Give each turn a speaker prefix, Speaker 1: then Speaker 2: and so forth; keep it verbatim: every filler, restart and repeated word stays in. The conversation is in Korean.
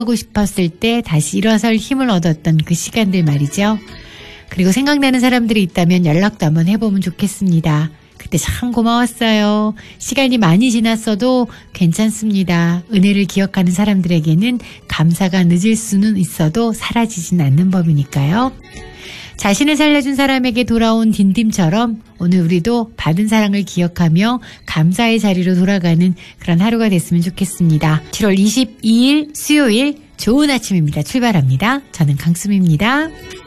Speaker 1: 하고 싶었을 때 다시 일어설 힘을 얻었던 그 시간들 말이죠. 그리고 생각나는 사람들이 있다면 연락도 한번 해보면 좋겠습니다. 그때 참 고마웠어요. 시간이 많이 지났어도 괜찮습니다. 은혜를 기억하는 사람들에게는 감사가 늦을 수는 있어도 사라지진 않는 법이니까요. 자신을 살려준 사람에게 돌아온 딘딤처럼 오늘 우리도 받은 사랑을 기억하며 감사의 자리로 돌아가는 그런 하루가 됐으면 좋겠습니다. 칠월 이십이일 수요일 좋은 아침입니다. 출발합니다. 저는 강수미입니다.